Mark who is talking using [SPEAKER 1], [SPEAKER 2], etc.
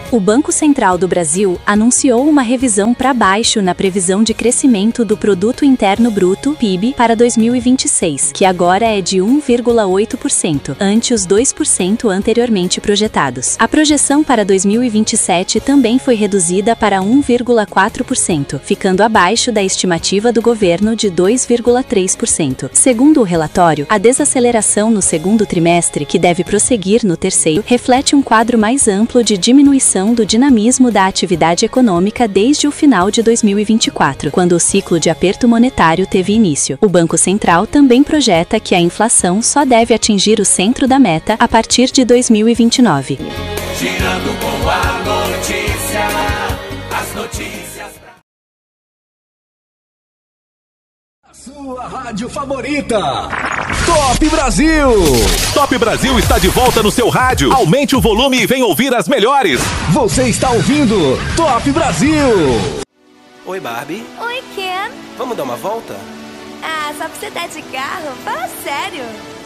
[SPEAKER 1] O Banco Central do Brasil anunciou uma revisão para baixo na previsão de crescimento do Produto Interno Bruto, PIB, para 2026, que agora é de 1,8%, ante os 2% anteriormente projetados. A projeção para 2027 também foi reduzida para 1,4%, ficando abaixo da estimativa do governo de 2,3%. Segundo o relatório, a desaceleração no segundo trimestre, que deve prosseguir no terceiro, reflete um quadro mais amplo de diminuição do dinamismo da atividade econômica desde o final de 2024, quando o ciclo de aperto monetário teve início. O Banco Central também projeta que a inflação só deve atingir o centro da meta a partir de 2029.
[SPEAKER 2] Girando com a notícia, as notícias.
[SPEAKER 3] Sua rádio favorita, Top Brasil!
[SPEAKER 4] Top Brasil está de volta no seu rádio. Aumente o volume e vem ouvir as melhores.
[SPEAKER 3] Você está ouvindo Top Brasil!
[SPEAKER 5] Oi, Barbie.
[SPEAKER 6] Oi, Ken.
[SPEAKER 5] Vamos dar uma volta?
[SPEAKER 6] Ah, só pra você dar de carro? Fala sério.